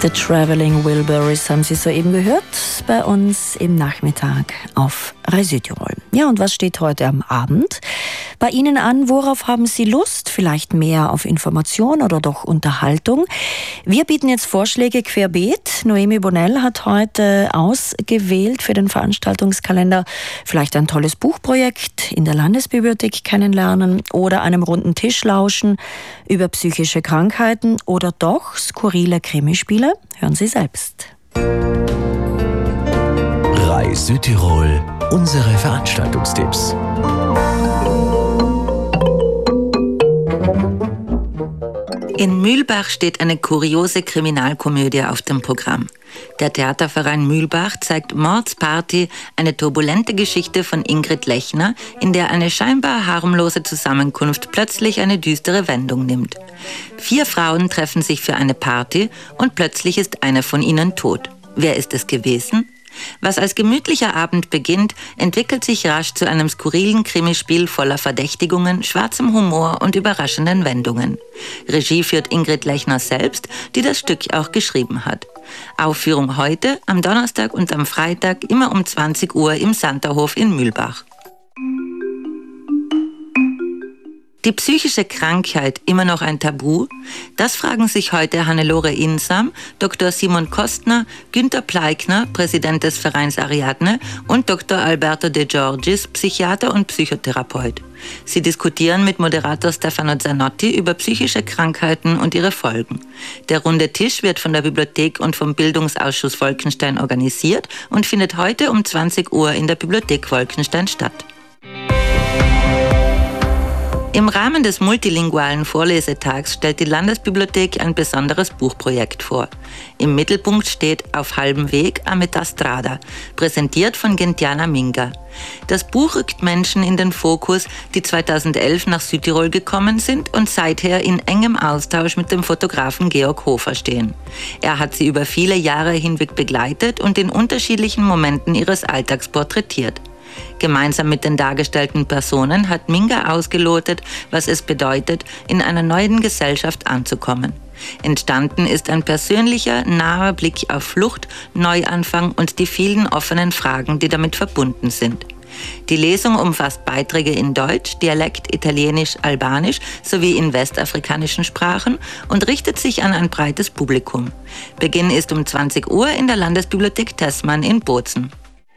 The Traveling Wilburys haben Sie soeben gehört, bei uns im Nachmittag auf Radio Südtirol. Ja, und was steht heute am Abend bei Ihnen an? Worauf haben Sie Lust? Vielleicht mehr auf Information oder doch Unterhaltung? Wir bieten jetzt Vorschläge querbeet. Noemi Bonnell hat heute ausgewählt für den Veranstaltungskalender vielleicht ein tolles Buchprojekt in der Landesbibliothek kennenlernen oder einem runden Tisch lauschen über psychische Krankheiten oder doch skurrile Krimispiele. Hören Sie selbst. Reis Südtirol, unsere Veranstaltungstipps. In Mühlbach steht eine kuriose Kriminalkomödie auf dem Programm. Der Theaterverein Mühlbach zeigt Mordsparty, eine turbulente Geschichte von Ingrid Lechner, in der eine scheinbar harmlose Zusammenkunft plötzlich eine düstere Wendung nimmt. 4 Frauen treffen sich für eine Party und plötzlich ist eine von ihnen tot. Wer ist es gewesen? Was als gemütlicher Abend beginnt, entwickelt sich rasch zu einem skurrilen Krimispiel voller Verdächtigungen, schwarzem Humor und überraschenden Wendungen. Regie führt Ingrid Lechner selbst, die das Stück auch geschrieben hat. Aufführung heute, am Donnerstag und am Freitag, immer um 20 Uhr im Santerhof in Mühlbach. Die psychische Krankheit immer noch ein Tabu? Das fragen sich heute Hannelore Insam, Dr. Simon Kostner, Günter Pleikner, Präsident des Vereins Ariadne und Dr. Alberto De Giorgis, Psychiater und Psychotherapeut. Sie diskutieren mit Moderator Stefano Zanotti über psychische Krankheiten und ihre Folgen. Der runde Tisch wird von der Bibliothek und vom Bildungsausschuss Wolkenstein organisiert und findet heute um 20 Uhr in der Bibliothek Wolkenstein statt. Im Rahmen des multilingualen Vorlesetags stellt die Landesbibliothek ein besonderes Buchprojekt vor. Im Mittelpunkt steht Auf halbem Weg a metà strada, präsentiert von Gentiana Minga. Das Buch rückt Menschen in den Fokus, die 2011 nach Südtirol gekommen sind und seither in engem Austausch mit dem Fotografen Georg Hofer stehen. Er hat sie über viele Jahre hinweg begleitet und in unterschiedlichen Momenten ihres Alltags porträtiert. Gemeinsam mit den dargestellten Personen hat Minga ausgelotet, was es bedeutet, in einer neuen Gesellschaft anzukommen. Entstanden ist ein persönlicher, naher Blick auf Flucht, Neuanfang und die vielen offenen Fragen, die damit verbunden sind. Die Lesung umfasst Beiträge in Deutsch, Dialekt, Italienisch, Albanisch sowie in westafrikanischen Sprachen und richtet sich an ein breites Publikum. Beginn ist um 20 Uhr in der Landesbibliothek Tessmann in Bozen.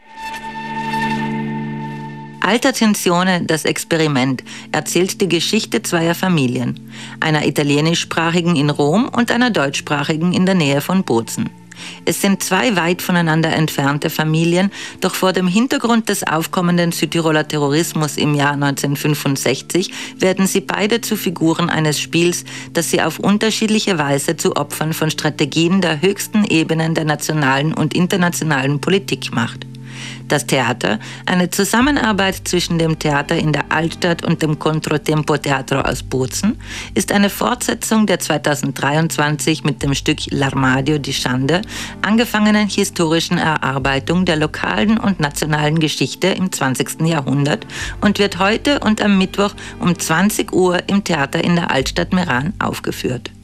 Alta Tensione, das Experiment, erzählt die Geschichte zweier Familien, einer italienischsprachigen in Rom und einer deutschsprachigen in der Nähe von Bozen. Es sind 2 weit voneinander entfernte Familien, doch vor dem Hintergrund des aufkommenden Südtiroler Terrorismus im Jahr 1965 werden sie beide zu Figuren eines Spiels, das sie auf unterschiedliche Weise zu Opfern von Strategien der höchsten Ebenen der nationalen und internationalen Politik macht. Das Theater, eine Zusammenarbeit zwischen dem Theater in der Altstadt und dem Controtempo Teatro aus Bozen, ist eine Fortsetzung der 2023 mit dem Stück L'Armadio di Schande angefangenen historischen Erarbeitung der lokalen und nationalen Geschichte im 20. Jahrhundert und wird heute und am Mittwoch um 20 Uhr im Theater in der Altstadt Meran aufgeführt.